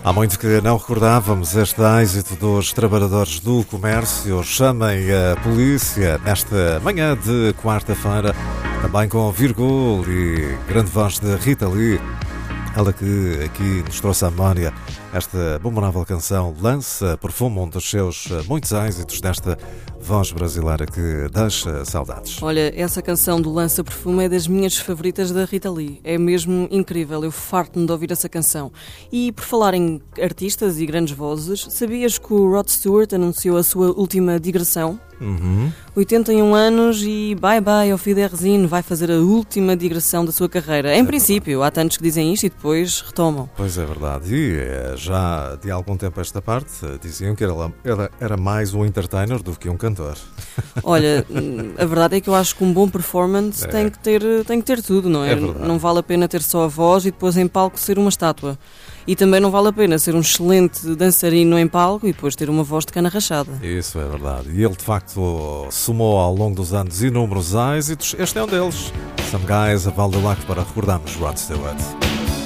Há muito que não recordávamos este êxito dos trabalhadores do comércio. Chamem a polícia nesta manhã de quarta-feira, também com Virgul e grande voz de Rita Lee. Ela que aqui nos trouxe à memória esta memorável canção Lança Perfume, um dos seus muitos êxitos desta voz brasileira que deixa saudades. Olha, essa canção do Lança Perfume é das minhas favoritas da Rita Lee. É mesmo incrível, eu farto-me de ouvir essa canção. E por falar em artistas e grandes vozes, sabias que o Rod Stewart anunciou a sua última digressão? 81 anos e bye-bye ao Fiderzino, vai fazer a última digressão da sua carreira. Em princípio, há tantos que dizem isto e depois retomam. Pois é verdade, e já de algum tempo esta parte diziam que era mais um entertainer do que um cantor. Olha, a verdade é que eu acho que um bom performance tem que ter tudo, não é? Não vale a pena ter só a voz e depois em palco ser uma estátua. E também não vale a pena ser um excelente dançarino em palco e depois ter uma voz de cana rachada. Isso é verdade. E ele, de facto, somou ao longo dos anos inúmeros êxitos. Este é um deles. Some Guys, a Val do Lac, para recordarmos Rod Stewart.